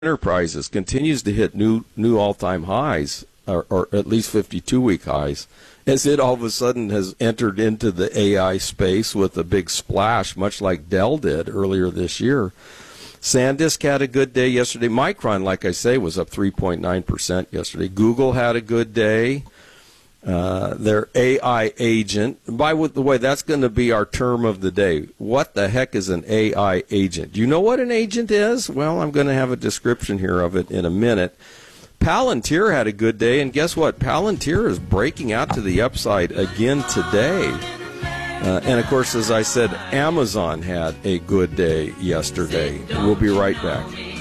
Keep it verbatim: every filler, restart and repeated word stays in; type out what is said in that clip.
Enterprises continues to hit new new all-time highs, or, or at least fifty-two week highs, as it all of a sudden has entered into the A I space with a big splash, much like Dell did earlier this year. SanDisk had a good day yesterday. Micron, like I say, was up three point nine percent yesterday. Google had a good day. Uh, their A I agent, by the way, that's going to be our term of the day. What the heck is an A I agent? Do you know what an agent is? Well, I'm going to have a description here of it in a minute. Palantir had a good day, and guess what? Palantir is breaking out to the upside again today. Uh, and, of course, as I said, Amazon had a good day yesterday. We'll be right back.